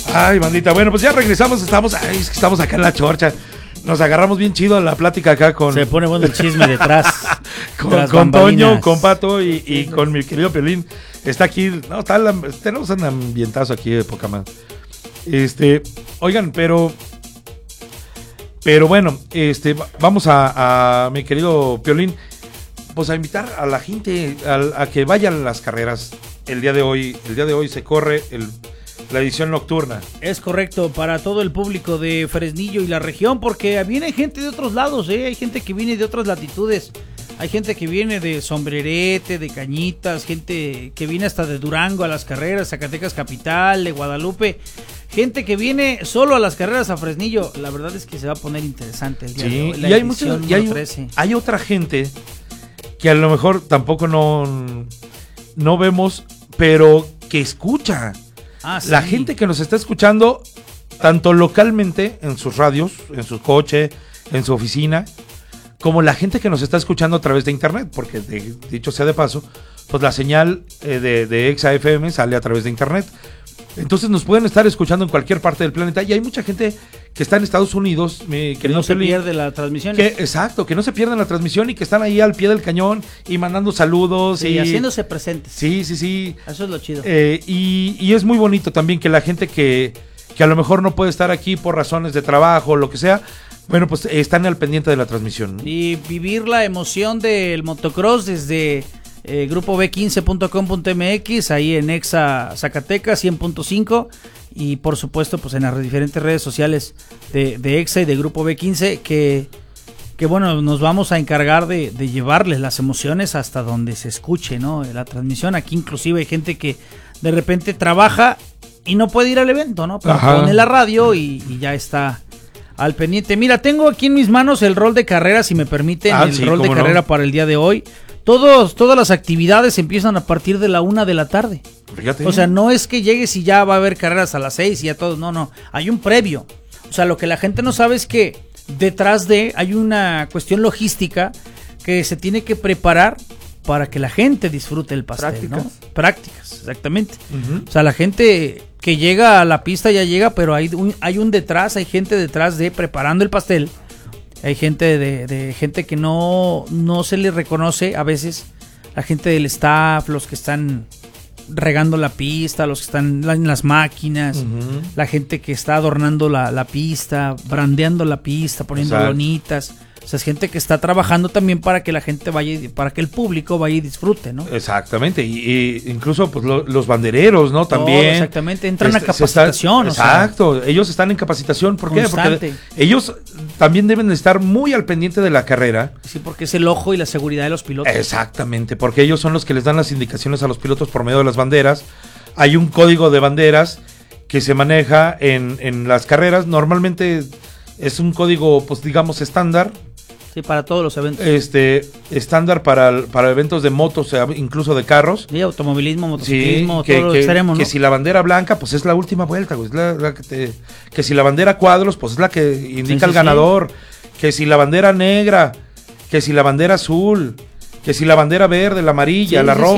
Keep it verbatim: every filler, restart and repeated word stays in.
Ay, bandita, bueno, pues ya regresamos, estamos, ay, es que estamos acá en la chorcha. Nos agarramos bien chido la plática acá con... Se pone bueno el chisme detrás. con con Toño, con Pato y, y con mi querido Piolín. Está aquí, no, está la, tenemos un ambientazo aquí de poca más. Este, oigan, pero... Pero bueno, este, vamos a, a mi querido Piolín, pues a invitar a la gente a, a que vayan a las carreras. El día de hoy, el día de hoy se corre el... la edición nocturna. Es correcto, para todo el público de Fresnillo y la región, porque viene gente de otros lados, ¿eh? Hay gente que viene de otras latitudes, hay gente que viene de Sombrerete, de Cañitas, gente que viene hasta de Durango a las carreras, Zacatecas capital, de Guadalupe, gente que viene solo a las carreras a Fresnillo. La verdad es que se va a poner interesante el día sí, de hoy. La y hay, mucho, y hay, hay otra gente que a lo mejor tampoco no, no vemos, pero que escucha. Ah, sí. La gente que nos está escuchando, tanto localmente en sus radios, en su coche, en su oficina, como la gente que nos está escuchando a través de internet, porque de, dicho sea de paso, pues la señal eh, de, de Exa F M sale a través de internet. Entonces nos pueden estar escuchando en cualquier parte del planeta y hay mucha gente que está en Estados Unidos, mi que no se Pelín, pierde la transmisión. Que, exacto, que no se pierden la transmisión y que están ahí al pie del cañón y mandando saludos. Sí, y haciéndose presentes. Sí, sí, sí. Eso es lo chido. Eh, y, y es muy bonito también que la gente que, que a lo mejor no puede estar aquí por razones de trabajo o lo que sea, bueno, pues están al pendiente de la transmisión, ¿no? Y vivir la emoción del motocross desde... Eh, grupo b quince punto com punto m x, ahí en Exa Zacatecas cien punto cinco y por supuesto pues en las diferentes redes sociales de, de Exa y de Grupo B quince que, que bueno, nos vamos a encargar de, de llevarles las emociones hasta donde se escuche, ¿no? La transmisión. Aquí inclusive hay gente que de repente trabaja y no puede ir al evento, ¿no? Pero Ajá. pone la radio y, y ya está al pendiente. Mira, tengo aquí en mis manos el rol de carrera, si me permiten, ah, el sí, rol de carrera no? para el día de hoy. Todos, todas las actividades empiezan a partir de la una de la tarde. Fíjate. O sea, no es que llegues y ya va a haber carreras a las seis y ya todos, no, no, hay un previo. O sea, lo que la gente no sabe es que detrás de hay una cuestión logística que se tiene que preparar para que la gente disfrute el pastel, Prácticas. ¿no? Prácticas, exactamente. Uh-huh. O sea, la gente que llega a la pista ya llega, pero hay un, hay un detrás, hay gente detrás de preparando el pastel. Hay gente de, de gente que no, no se le reconoce a veces, la gente del staff, los que están regando la pista, los que están en las máquinas, uh-huh. la gente que está adornando la, la pista, brandeando la pista, poniendo Exacto. lonitas. O sea, es gente que está trabajando también para que la gente vaya, para que el público vaya y disfrute, ¿no? Exactamente, y, y incluso pues lo, los bandereros, ¿no? También. Oh, exactamente, entran este, a capacitación. Está, o exacto, sea, ellos están en capacitación, ¿por constante. qué? Porque ellos también deben estar muy al pendiente de la carrera. Sí, porque es el ojo y la seguridad de los pilotos. Exactamente, porque ellos son los que les dan las indicaciones a los pilotos por medio de las banderas. Hay un código de banderas que se maneja en, en las carreras, normalmente es un código, pues digamos, estándar. Sí, para todos los eventos. Este, estándar para, para eventos de motos, incluso de carros. Sí, automovilismo, motociclismo, sí, que, todo lo que, extremo, ¿no? Que si la bandera blanca, pues es la última vuelta, güey, es la, la que, te, que si la bandera cuadros, pues es la que indica sí, sí, el ganador. Sí. Que si la bandera negra, que si la bandera azul, que si la bandera verde, la amarilla, sí, la sí, roja.